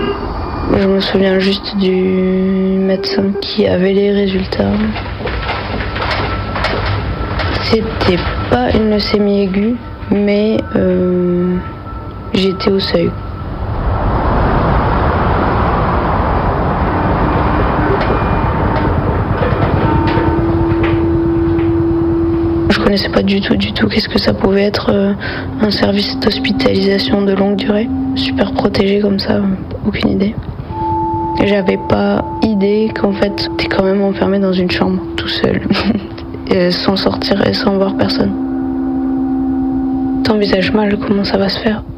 Je me souviens juste du médecin qui avait les résultats. C'était pas une leucémie aiguë, mais j'étais au seuil. Je connaissais pas du tout qu'est-ce que ça pouvait être un service d'hospitalisation de longue durée, super protégé comme ça, aucune idée. J'avais pas idée qu'en fait t'es quand même enfermé dans une chambre tout seul, sans sortir et sans voir personne. T'envisages mal comment ça va se faire.